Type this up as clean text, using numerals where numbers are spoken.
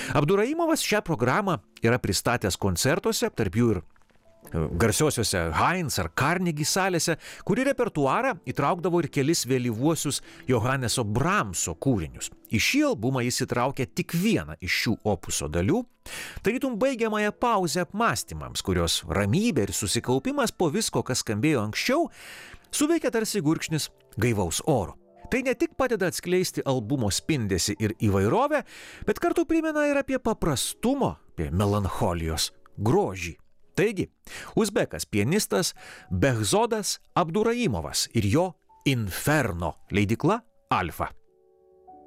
Abduraimovas šią programą yra pristatęs koncertuose, tarp jų ir garsiosiuose Heinz ar Carnegie salėse, kuri repertuarą įtraukdavo ir kelis vėlyvuosius Johanneso Brahmso kūrinius. Į šį albumą jis įtraukė tik vieną iš šių opuso dalių, tarytum baigiamąją pauzę apmąstymams, kurios ramybė ir susikaupimas po visko, kas skambėjo anksčiau, suveikia tarsi gurkšnis gaivaus oro. Tai ne tik padeda atskleisti albumo spindesį ir įvairovę, bet kartu primena ir apie paprastumo, apie melancholijos grožį. Taigi, uzbekas pianistas Behzodas Abduraimovas ir jo Inferno leidykla Alfa.